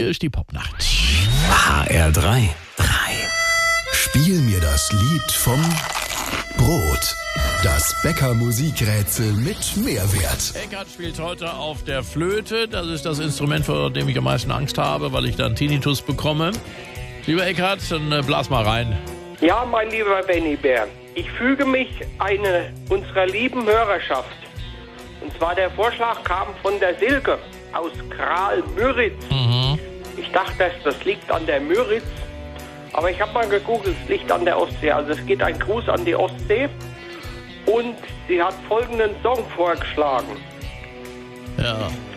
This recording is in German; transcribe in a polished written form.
Hier ist die Popnacht. HR3. Spiel mir das Lied vom Brot. Das Bäcker-Musikrätsel mit Mehrwert. Eckhard spielt heute auf der Flöte. Das ist das Instrument, vor dem ich am meisten Angst habe, weil ich dann Tinnitus bekomme. Lieber Eckhard, dann blas mal rein. Ja, mein lieber Benny Bär, ich füge mich unserer lieben Hörerschaft. Und zwar der Vorschlag kam von der Silke aus Kral-Müritz. Ich dachte, das liegt an der Müritz, aber ich habe mal gegoogelt, es liegt an der Ostsee. Also es geht ein Gruß an die Ostsee und sie hat folgenden Song vorgeschlagen. Ja.